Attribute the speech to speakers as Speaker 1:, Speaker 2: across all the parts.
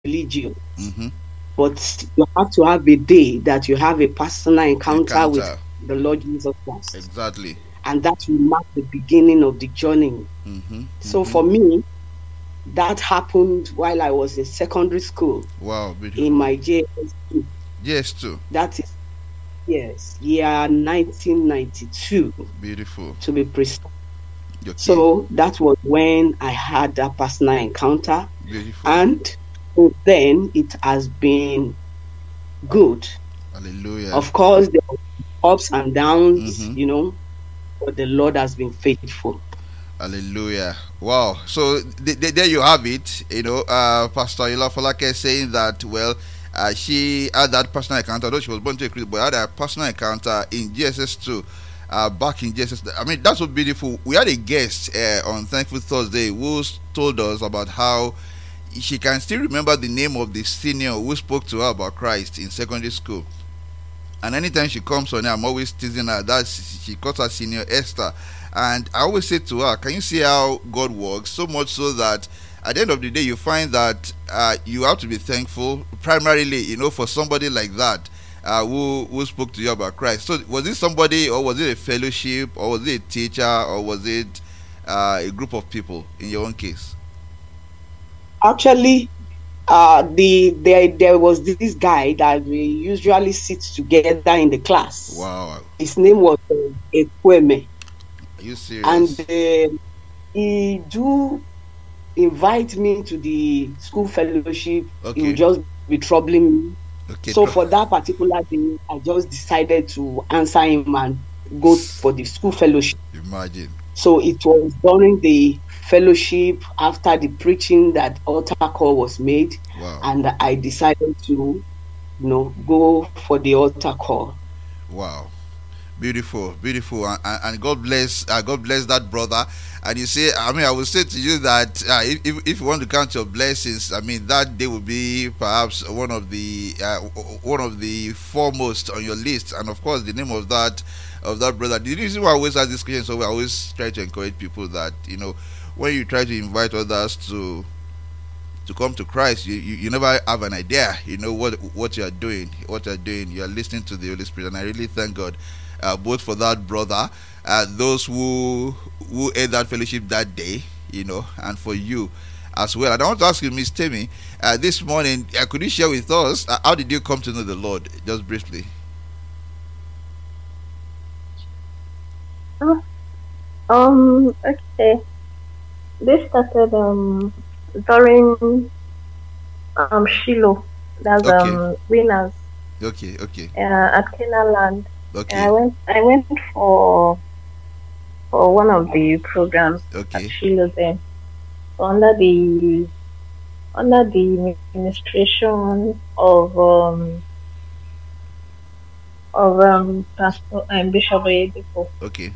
Speaker 1: religious,
Speaker 2: Mm-hmm.
Speaker 1: but you have to have a day that you have a personal encounter with
Speaker 2: Encounter.
Speaker 1: the Lord Jesus Christ,
Speaker 2: Exactly.
Speaker 1: and that will mark the beginning of the journey.
Speaker 2: Mm-hmm.
Speaker 1: So
Speaker 2: Mm-hmm.
Speaker 1: for me, that happened while I was in secondary school
Speaker 2: Wow,
Speaker 1: in
Speaker 2: beautiful.
Speaker 1: my JS2.
Speaker 2: Yes, too.
Speaker 1: That is, yes, year 1992
Speaker 2: Beautiful.
Speaker 1: to be precise.
Speaker 2: Okay.
Speaker 1: So that was when I had that personal encounter.
Speaker 2: Beautiful.
Speaker 1: And since then, it has been good.
Speaker 2: Hallelujah.
Speaker 1: Of course, there were ups and downs,
Speaker 2: Mm-hmm.
Speaker 1: but the Lord has been faithful.
Speaker 2: Hallelujah. Wow. So there you have it. Pastor Ila Falake saying that, well, she had that personal encounter, although she was born to a Christian, but had a personal encounter in GSS 2. Back in GSS, I mean, that's so beautiful. We had a guest on Thankful Thursday who told us about how she can still remember the name of the senior who spoke to her about Christ in secondary school. And anytime she comes on here, I'm always teasing her. That she calls her senior Esther, and I always say to her, "Can you see how God works? So much so that at the end of the day, you find that you have to be thankful, primarily, for somebody like that who spoke to you about Christ. So was it somebody, or was it a fellowship, or was it a teacher, or was it a group of people in your own case?
Speaker 1: Actually, there was this guy that we usually sit together in the class.
Speaker 2: Wow,
Speaker 1: His name was Ekweme,
Speaker 2: are you
Speaker 1: and
Speaker 2: serious?
Speaker 1: he do invite me to the school fellowship. He would
Speaker 2: Okay,
Speaker 1: just be troubling me.
Speaker 2: okay,
Speaker 1: So for that particular day, I just decided to answer him and go for the school fellowship.
Speaker 2: imagine.
Speaker 1: So it was during the fellowship after the preaching that altar call was made,
Speaker 2: Wow.
Speaker 1: and I decided to, go for the altar call.
Speaker 2: Wow. Beautiful, beautiful, and God bless that brother. And you say, I mean, I will say to you that if you want to count your blessings, I mean, that day will be perhaps one of the foremost on your list. And of course, the name of that brother. The reason why I always ask this question, so I always try to encourage people that when you try to invite others to come to Christ, you never have an idea, what you are doing, you are listening to the Holy Spirit. And I really thank God, both for that brother, those who ate that fellowship that day, and for you as well. And I want to ask you, Miss Temi, this morning, could you share with us, how did you come to know the Lord, just briefly?
Speaker 3: Oh, okay. This started during Shiloh. That's
Speaker 2: Okay,
Speaker 3: winners
Speaker 2: okay, okay,
Speaker 3: at Kenaland.
Speaker 2: okay,
Speaker 3: I went for one of the programs at
Speaker 2: okay,
Speaker 3: Shiloh there. So under the administration of Pastor and Bishop Oyedepo.
Speaker 2: okay,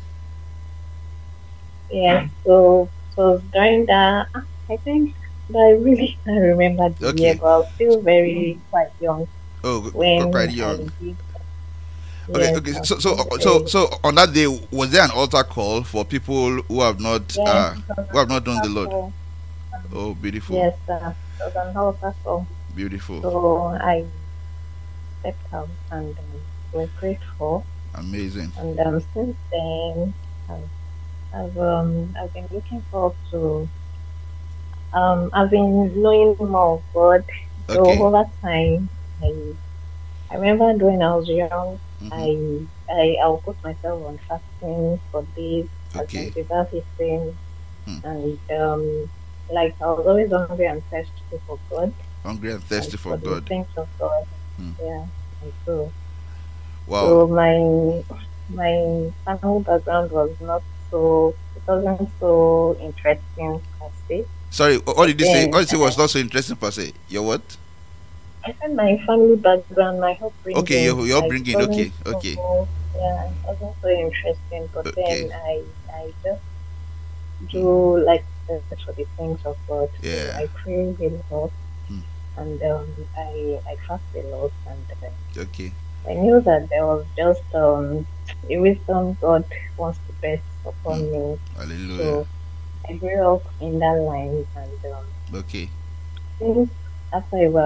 Speaker 3: Yeah, so during that, I think I really can't remember the year,
Speaker 2: okay.
Speaker 3: but I was still very quite young
Speaker 2: Oh, quite
Speaker 3: when I
Speaker 2: young.
Speaker 3: did.
Speaker 2: Okay,
Speaker 3: Yes,
Speaker 2: okay.
Speaker 3: I was
Speaker 2: So, so,
Speaker 3: still
Speaker 2: so,
Speaker 3: very.
Speaker 2: so on that day, was there an altar call for people
Speaker 3: Yes, it was
Speaker 2: who
Speaker 3: an
Speaker 2: have not known the
Speaker 3: altar
Speaker 2: Lord?
Speaker 3: call.
Speaker 2: Oh, beautiful,
Speaker 3: Yes, it was an altar call.
Speaker 2: beautiful,
Speaker 3: So I stepped out and we're grateful.
Speaker 2: amazing.
Speaker 3: And since then, I've, I've been looking forward to I've been knowing more of God. So
Speaker 2: Okay.
Speaker 3: over time, I remember when I was young,
Speaker 2: Mm-hmm.
Speaker 3: I'll put myself on fasting for days, as in
Speaker 2: Okay.
Speaker 3: without eating,
Speaker 2: Hmm.
Speaker 3: and like I was always hungry and thirsty for God
Speaker 2: Hungry and
Speaker 3: and
Speaker 2: thirsty for
Speaker 3: for the
Speaker 2: God.
Speaker 3: things of God.
Speaker 2: Hmm.
Speaker 3: Yeah, and so
Speaker 2: Wow.
Speaker 3: so my family background was not so it wasn't so interesting per se,
Speaker 2: Sorry, what
Speaker 3: but
Speaker 2: did you say? What
Speaker 3: then
Speaker 2: did you say was not so interesting per se? Your what?
Speaker 3: I said my family background, my
Speaker 2: Okay,
Speaker 3: upbringing,
Speaker 2: you're
Speaker 3: like it
Speaker 2: bringing.
Speaker 3: wasn't
Speaker 2: Okay, okay,
Speaker 3: so, yeah, it wasn't so interesting. But then
Speaker 2: okay.
Speaker 3: I just
Speaker 2: Hmm.
Speaker 3: do like search for the things of God. So
Speaker 2: Yeah.
Speaker 3: I pray a lot,
Speaker 2: Hmm.
Speaker 3: and I fast a lot, and
Speaker 2: Okay.
Speaker 3: I knew that there was just a wisdom God wants to best
Speaker 2: Hmm.
Speaker 3: upon me.
Speaker 2: Hallelujah.
Speaker 3: So I grew up in that line, and
Speaker 2: Okay.
Speaker 3: since after a while